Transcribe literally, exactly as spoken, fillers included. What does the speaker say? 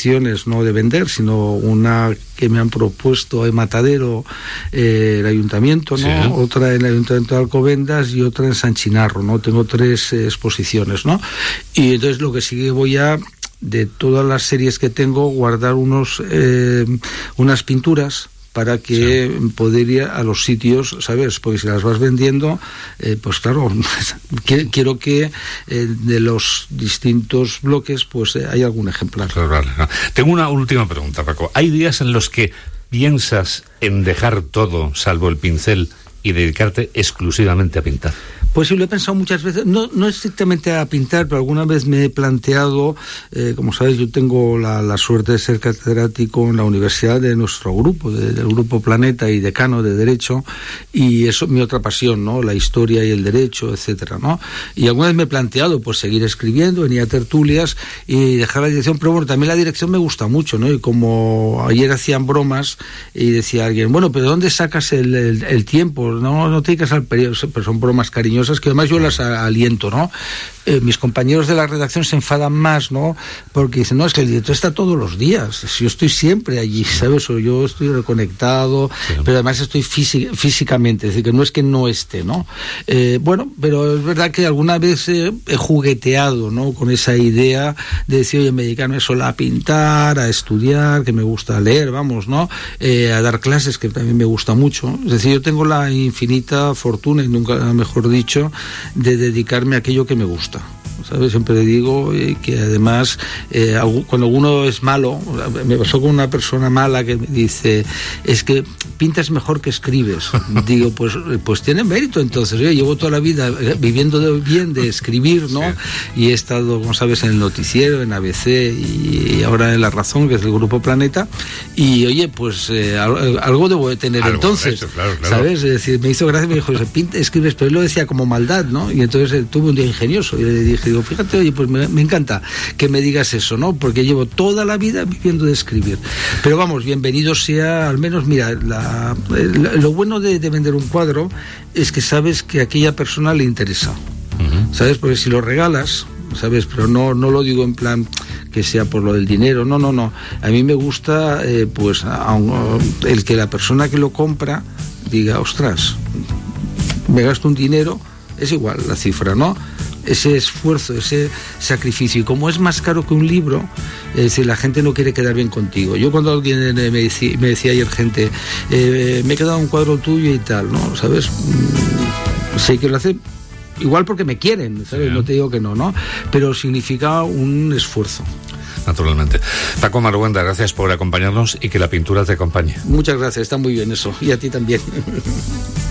no de vender, sino una que me han propuesto en Matadero, eh, el ayuntamiento, ¿no? Sí. Otra en el ayuntamiento de Alcobendas y otra en San Chinarro, ¿no? Tengo tres eh, exposiciones, ¿no? Y entonces lo que sí que voy a, de todas las series que tengo, guardar unos eh, unas pinturas para que sí. poder ir a los sitios, ¿sabes? Porque si las vas vendiendo, eh, pues claro, quiero que eh, de los distintos bloques pues eh, hay algún ejemplar. Claro, vale, no. Tengo una última pregunta, Paco. ¿Hay días en los que piensas en dejar todo, salvo el pincel, y dedicarte exclusivamente a pintar? Pues sí, lo he pensado muchas veces, no, no estrictamente a pintar, pero alguna vez me he planteado, eh, como sabes, yo tengo la, la suerte de ser catedrático en la universidad de nuestro grupo, de, del Grupo Planeta, y decano de Derecho, y eso es mi otra pasión, ¿no? La historia y el derecho, etcétera, ¿no? Y alguna vez me he planteado, pues, seguir escribiendo, venir a tertulias y dejar la dirección, pero bueno, también la dirección me gusta mucho, ¿no? Y como ayer hacían bromas y decía alguien, bueno, pero ¿dónde sacas el, el, el tiempo? No, no te dedicas al periodo, pero son bromas cariñosas que además yo las aliento, ¿no? Eh, mis compañeros de la redacción se enfadan más, ¿no? Porque dicen, no, es que el director está todos los días, yo estoy siempre allí, ¿sabes? O yo estoy reconectado, sí. pero además estoy físic- físicamente, es decir, que no es que no esté, ¿no? Eh, bueno, pero es verdad que alguna vez eh, he jugueteado, ¿no? Con esa idea de decir, oye, me dedicarme solo a pintar, a estudiar, que me gusta leer, vamos, ¿no? Eh, a dar clases, que también me gusta mucho. Es decir, yo tengo la infinita fortuna, y nunca mejor dicho, de dedicarme a aquello que me gusta. ¿Sabes? Siempre digo eh, que además eh, cuando uno es malo, me pasó con una persona mala que me dice, es que pintas mejor que escribes. Digo, pues pues tiene mérito entonces. Yo llevo toda la vida viviendo de, bien de escribir, ¿no? Sí. Y he estado, como sabes, en el noticiero, en A B C y ahora en La Razón, que es el Grupo Planeta, y oye, pues eh, algo debo de tener algo entonces, hecho, claro, claro. ¿Sabes? Es decir, me hizo gracia, me dijo, pinta, escribes, pero él lo decía como maldad, ¿no? Y entonces eh, tuve un día ingenioso y le dije, digo, fíjate, oye, pues me, me encanta que me digas eso, ¿no? Porque llevo toda la vida viviendo de escribir. Pero vamos, bienvenido sea, al menos, mira, la, la, lo bueno de, de vender un cuadro es que sabes que a aquella persona le interesa, uh-huh. ¿sabes? Porque si lo regalas, ¿sabes? Pero no, no lo digo en plan que sea por lo del dinero, no, no, no. A mí me gusta, eh, pues, a, a, el que la persona que lo compra diga, ostras, me gasto un dinero, es igual la cifra, ¿no? Ese esfuerzo, ese sacrificio. Y como es más caro que un libro, es decir, la gente no quiere quedar bien contigo. Yo cuando alguien me decía, me decía ayer gente, eh, me he quedado un cuadro tuyo y tal, ¿no? ¿Sabes? Sé que lo hace igual porque me quieren, ¿sabes? Sí. No te digo que no, ¿no? Pero significa un esfuerzo. Naturalmente. Paco Marhuenda, gracias por acompañarnos y que la pintura te acompañe. Muchas gracias, está muy bien eso. Y a ti también.